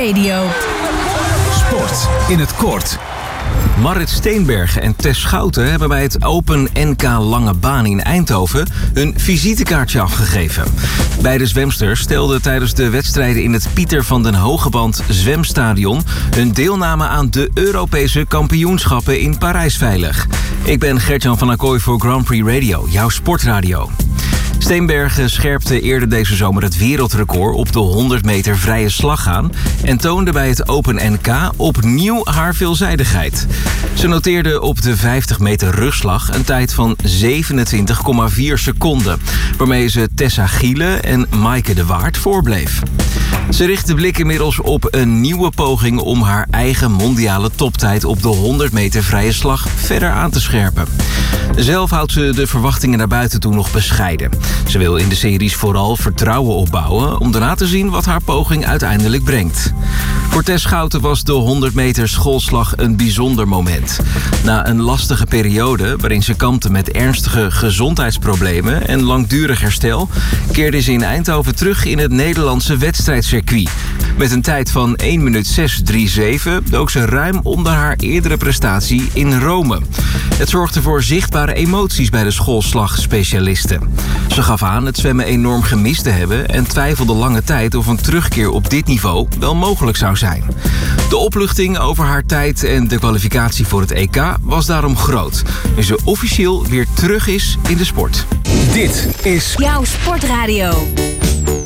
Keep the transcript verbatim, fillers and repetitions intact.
Radio. Sport in het kort. Marit Steenbergen en Tess Schouten hebben bij het Open N K Lange Baan in Eindhoven hun visitekaartje afgegeven. Beide zwemsters stelden tijdens de wedstrijden in het Pieter van den Hogeband zwemstadion hun deelname aan de Europese kampioenschappen in Parijs veilig. Ik ben Gert-Jan van Acquoy voor Grand Prix Radio, jouw sportradio. Steenbergen scherpte eerder deze zomer het wereldrecord op de honderd meter vrije slag aan en toonde bij het Open N K opnieuw haar veelzijdigheid. Ze noteerde op de vijftig meter rugslag een tijd van zevenentwintig komma vier seconden, waarmee ze Tessa Giele en Maaike de Waard voorbleef. Ze richt de blik inmiddels op een nieuwe poging om haar eigen mondiale toptijd op de honderd meter vrije slag verder aan te scherpen. Zelf houdt ze de verwachtingen naar buiten toe nog bescheiden. Ze wil in de series vooral vertrouwen opbouwen om daarna te zien wat haar poging uiteindelijk brengt. Voor Tess Schouten was de honderd meter schoolslag een bijzonder moment. Na een lastige periode waarin ze kampte met ernstige gezondheidsproblemen en langdurig herstel, keerde ze in Eindhoven terug in het Nederlandse wedstrijdcircuit. Met een tijd van één minuut zes drieënzeventig dook ze ruim onder haar eerdere prestatie in Rome. Het zorgde voor zichtbare emoties bij de schoolslagspecialisten. Ze gaf aan het zwemmen enorm gemist te hebben en twijfelde lange tijd of een terugkeer op dit niveau wel mogelijk zou zijn. De opluchting over haar tijd en de kwalificatie voor het E K was daarom groot, nu ze officieel weer terug is in de sport. Dit is jouw sportradio.